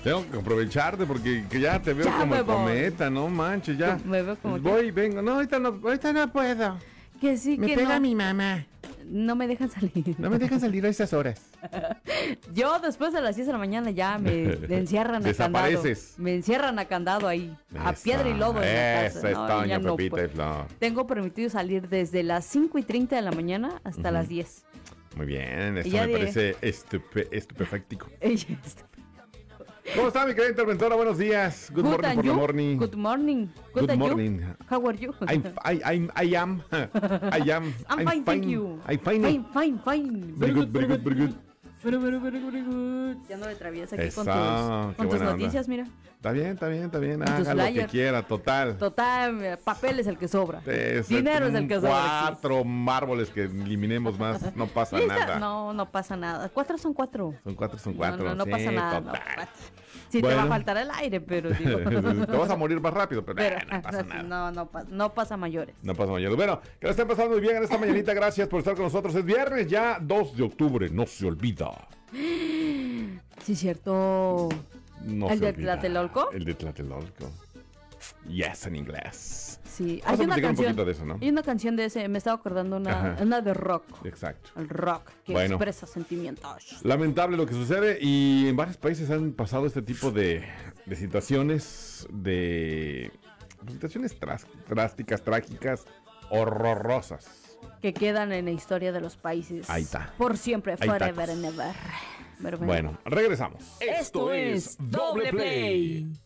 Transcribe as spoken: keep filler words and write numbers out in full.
Tengo que aprovecharte porque que ya te veo Ya como me el voy. cometa, no manches, ya. Me veo como que- Voy, vengo. No, ahorita no, ahorita no puedo. Que sí, Me que pega no. mi mamá. No me dejan salir. No me dejan salir a esas horas. Yo después de las diez de la mañana ya me encierran a candado. Desapareces. Me encierran a candado ahí. A Esa, piedra y lodo en la esa casa. es No, Toña, ya no Pepita puedo. y Flor. Tengo permitido salir desde las cinco y treinta de la mañana hasta las diez. Muy bien, eso ya me de- parece estupe, estupefactico. Ella está- ¿Cómo está mi querida interventora? Buenos días. Good, morning and por la you? morning. Good morning. Good, Good and you? morning. How are you? I'm, I, I'm, I am. I am. I'm fine, thank you. I'm fine. Fine, fine, fine. Very good, very good, very good. Very, very, very, very good. Ya no me traviesa aquí Eso, con tus, qué con tus buena onda. noticias, mira. Está bien, está bien, está bien. tus Haga lo que flyers. quiera, total. Total, mira, papel es el que sobra. Es- Dinero es el que sobra. aquí. Cuatro márboles que eliminemos más, no pasa Lista- nada. No, no pasa nada. Cuatro son cuatro. Son cuatro, son cuatro. No, no, no sí, pasa nada. No, total. pa- sí te Bueno. va a faltar el aire, pero digo. Te vas a morir más rápido, pero, pero, eh, no pasa nada. no, no, pa- no pasa mayores. No pasa mañana. Bueno, que la estén pasando muy bien en esta mañanita. Gracias por estar con nosotros. Es viernes ya, dos de octubre. No se olvida. Sí, cierto. No ¿El se de olvida. Tlatelolco? El de Tlatelolco. Yes, en inglés. Sí, Vamos hay a una platicar un canción. poquito de eso, ¿no? Hay una canción de ese, me estaba acordando una, Ajá. una de rock. Exacto. El rock que Bueno. expresa sentimientos. Lamentable lo que sucede y en varios países han pasado este tipo de, de situaciones, de pues, situaciones tras- drásticas, trágicas, horrorosas. Que quedan en la historia de los países. Ahí está. Por siempre, Hay forever tacos. and ever. Pero Bueno, regresamos. esto es Doble Play.